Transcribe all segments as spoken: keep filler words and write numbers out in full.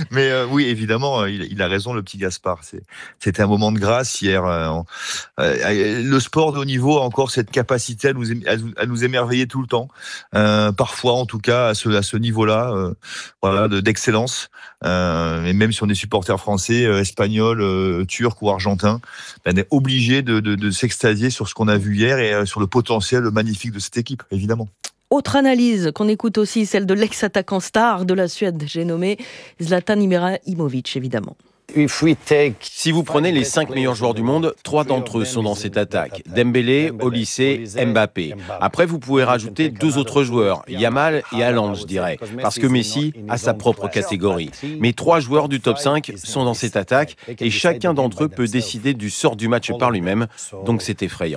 Mais euh, oui, évidemment, il, il a raison, le petit Gaspard. C'est, c'était un moment de grâce hier. Euh, euh, le sport de haut niveau a encore cette capacité à nous, ém- à nous, à nous émerveiller tout le temps. Euh, parfois, en tout cas, à ce, à ce niveau-là, euh, voilà, de, d'excellence. Euh, et même si on est supporter français, euh, espagnol, euh, turc ou argentin, ben, on est obligé de, de, de s'extasier sur ce qu'on a vu hier et euh, sur le potentiel magnifique de cette équipe, évidemment. Autre analyse qu'on écoute aussi, celle de l'ex-attaquant star de la Suède, j'ai nommé Zlatan Ibrahimovic, évidemment. Si vous prenez les cinq meilleurs joueurs du monde, trois d'entre eux sont dans cette attaque. Dembélé, Olysée, Mbappé. Après, vous pouvez rajouter deux autres joueurs, Yamal et Haaland, je dirais, parce que Messi a sa propre catégorie. Mais trois joueurs du top cinq sont dans cette attaque et chacun d'entre eux peut décider du sort du match par lui-même, donc c'est effrayant.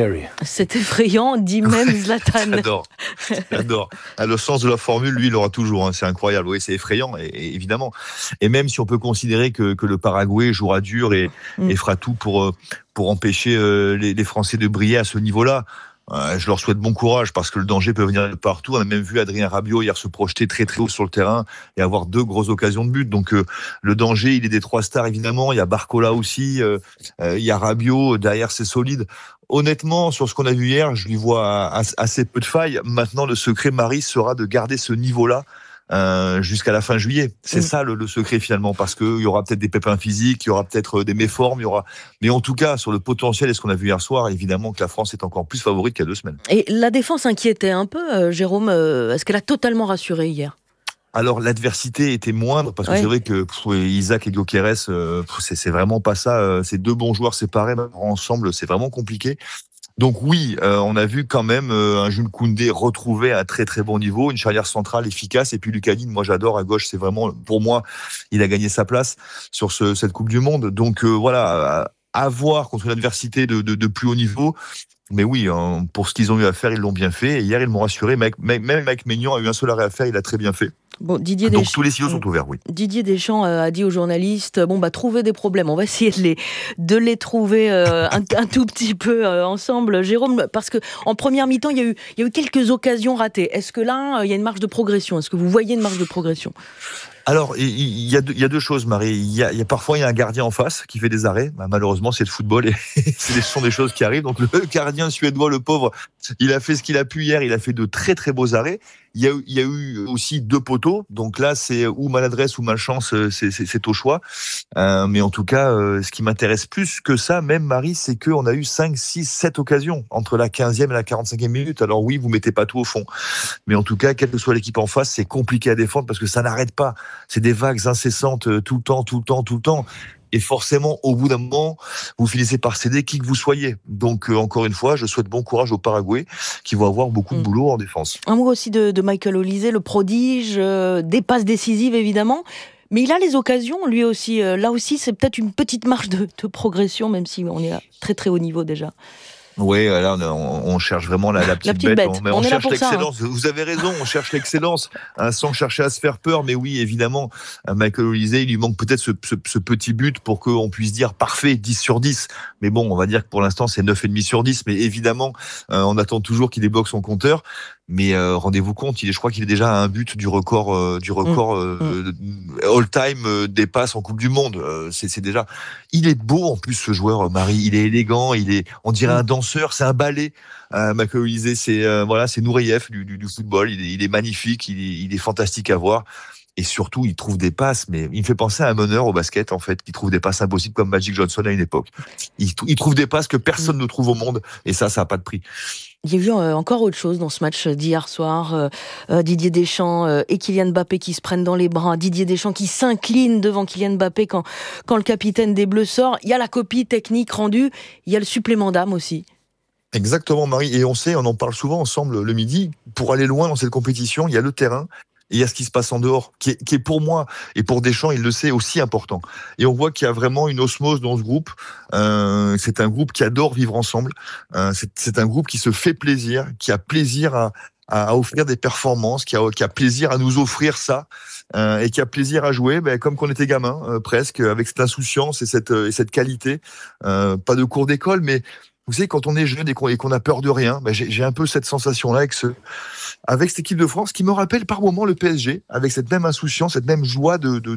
C'est effrayant, dit même Zlatan. J'adore, j'adore. Ah, le sens de la formule, lui, il l'aura toujours, hein. C'est incroyable. Oui, c'est effrayant, et, et évidemment. Et même si on peut considérer que que le Paraguay jouera dur et, mmh. et fera tout pour, pour empêcher euh, les, les Français de briller à ce niveau-là. Euh, je leur souhaite bon courage parce que le danger peut venir de partout. On a même vu Adrien Rabiot hier se projeter très très haut sur le terrain et avoir deux grosses occasions de but. Donc euh, le danger, il est des trois stars évidemment. Il y a Barcola aussi, euh, euh, il y a Rabiot, derrière c'est solide. Honnêtement, sur ce qu'on a vu hier, je lui vois assez peu de failles. Maintenant, le secret, Marie, sera de garder ce niveau-là Euh, jusqu'à la fin juillet. C'est mmh. ça le, le secret finalement, parce qu'il y aura peut-être des pépins physiques, il y aura peut-être des méformes, il y aura... mais en tout cas, sur le potentiel et ce qu'on a vu hier soir, évidemment que la France est encore plus favorite qu'il y a deux semaines. Et la défense inquiétait un peu, euh, Jérôme, euh, est-ce qu'elle a totalement rassuré hier ? Alors l'adversité était moindre parce que ouais. c'est vrai que pff, Isaac et Gyökeres, euh, c'est, c'est vraiment pas ça. Euh, ces deux bons joueurs séparés ensemble, c'est vraiment compliqué. Donc oui, euh, on a vu quand même euh, un Jules Koundé retrouver un très très bon niveau, une charnière centrale efficace, et puis Lucas-Digne, moi j'adore à gauche, c'est vraiment, pour moi, il a gagné sa place sur ce, cette Coupe du Monde. Donc euh, voilà, à, à voir contre une adversité de, de, de plus haut niveau. Mais oui, hein, pour ce qu'ils ont eu à faire, ils l'ont bien fait. Et hier, ils m'ont rassuré. Même Mike Maignan a eu un seul arrêt à faire, il a très bien fait. Bon, Didier Donc Desch... tous les silos sont ouverts, oui. Didier Deschamps a dit aux journalistes, bon bah trouver des problèmes, on va essayer de les, de les trouver euh, un, un tout petit peu euh, ensemble. Jérôme, parce que en première mi-temps, il y a eu, il y a eu quelques occasions ratées. Est-ce que là, il y a une marge de progression ? Est-ce que vous voyez une marge de progression ? Alors, il y a, deux, il y a deux choses, Marie. Il y a, il y a parfois il y a un gardien en face qui fait des arrêts. Bah, malheureusement, c'est le football et ce sont des choses qui arrivent. Donc, le gardien suédois, le pauvre, il a fait ce qu'il a pu hier. Il a fait de très très beaux arrêts. Il y a, il y a eu aussi deux poteaux. Donc là, c'est ou maladresse ou malchance, c'est, c'est, c'est au choix. Euh, mais en tout cas, euh, ce qui m'intéresse plus que ça, même Marie, c'est qu'on a eu cinq, six, sept occasions entre la quinzième et la quarante-cinquième minute. Alors oui, vous mettez pas tout au fond. Mais en tout cas, quelle que soit l'équipe en face, c'est compliqué à défendre parce que ça n'arrête pas. C'est des vagues incessantes tout le temps, tout le temps, tout le temps. Et forcément, au bout d'un moment, vous finissez par céder qui que vous soyez. Donc, euh, encore une fois, je souhaite bon courage au Paraguay, qui vont avoir beaucoup de boulot en défense. Un mot aussi de, de Michael Olysée, le prodige, euh, des passes décisives évidemment. Mais il a les occasions, lui aussi. Euh, là aussi, c'est peut-être une petite marge de, de progression, même si on est à très très haut niveau déjà. Oui, là, on, on cherche vraiment la, la, petite, la petite bête. bête. On, mais on, on cherche l'excellence. Ça, hein. Vous avez raison, on cherche l'excellence, hein, sans chercher à se faire peur. Mais oui, évidemment, Michael Olysée, il lui manque peut-être ce, ce, ce petit but pour qu'on puisse dire parfait, dix sur dix. Mais bon, on va dire que pour l'instant, c'est neuf virgule cinq sur dix. Mais évidemment, euh, on attend toujours qu'il débloque son compteur. Mais euh, rendez-vous compte, il est, je crois qu'il est déjà à un but du record, euh, du record euh, mmh. all-time euh, des passes en Coupe du Monde. Euh, c'est, c'est déjà, il est beau en plus ce joueur, Marie. Il est élégant, il est, on dirait un danseur, c'est un ballet. Euh, Michael Olysée, c'est euh, voilà, c'est Nourieff du, du, du football. Il est, il est magnifique, il est, il est fantastique à voir. Et surtout, il trouve des passes, mais il me fait penser à un meneur au basket, en fait, qui trouve des passes impossibles comme Magic Johnson à une époque. Il, il trouve des passes que personne mmh. ne trouve au monde, et ça, ça n'a pas de prix. Il y a eu euh, encore autre chose dans ce match d'hier soir. Euh, euh, Didier Deschamps euh, et Kylian Mbappé qui se prennent dans les bras. Didier Deschamps qui s'incline devant Kylian Mbappé quand, quand le capitaine des Bleus sort. Il y a la copie technique rendue. Il y a le supplément d'âme aussi. Exactement, Marie. Et on sait, on en parle souvent ensemble le midi. Pour aller loin dans cette compétition, il y a le terrain. Et il y a ce qui se passe en dehors, qui est, qui est pour moi, et pour Deschamps, il le sait, aussi important. Et on voit qu'il y a vraiment une osmose dans ce groupe. Euh, c'est un groupe qui adore vivre ensemble. Euh, c'est, c'est un groupe qui se fait plaisir, qui a plaisir à, à offrir des performances, qui a, qui a plaisir à nous offrir ça, euh, et qui a plaisir à jouer, ben, comme qu'on était gamin, euh, presque, avec cette insouciance et cette, et cette qualité. Euh, pas de cours d'école, mais vous savez, quand on est jeune et qu'on, et qu'on a peur de rien, ben j'ai, j'ai un peu cette sensation-là avec, ce, avec cette équipe de France qui me rappelle par moments le P S G, avec cette même insouciance, cette même joie de, de,